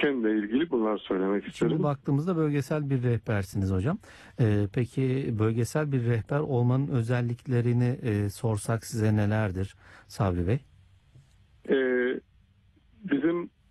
üçgenle ilgili bunlar söylemek isterim. Şimdi baktığımızda bölgesel bir rehbersiniz hocam. Peki bölgesel bir rehber olmanın özelliklerini sorsak size nelerdir Sabri Bey? Bizim